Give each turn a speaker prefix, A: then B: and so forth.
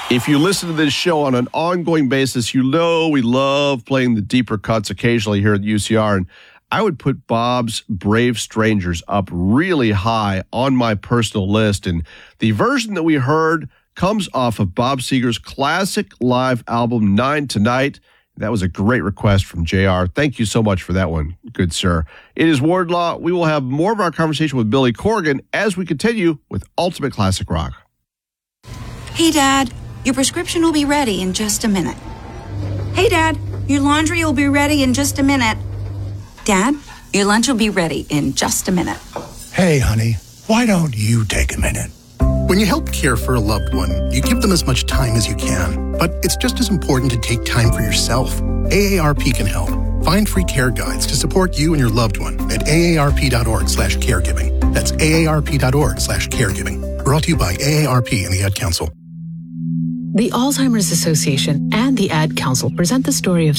A: If you listen to this show on an ongoing basis, you know we love playing the deeper cuts occasionally here at UCR, and I would put Bob's Brave Strangers up really high on my personal list. And the version that we heard comes off of Bob Seger's classic live album, 9 Tonight. That was a great request from JR. Thank you so much for that one, good sir. It is Wardlaw. We will have more of our conversation with Billy Corgan as we continue with Ultimate Classic Rock.
B: Hey, Dad, your prescription will be ready in just a minute. Hey, Dad, your laundry will be ready in just a minute. Dad, your lunch will be ready in just a minute.
C: Hey, honey, why don't you take a minute?
D: When you help care for a loved one, you give them as much time as you can. But it's just as important to take time for yourself. AARP can help. Find free care guides to support you and your loved one at aarp.org/caregiving. That's aarp.org/caregiving. Brought to you by AARP and the Ad Council.
E: The Alzheimer's Association and the Ad Council present the story of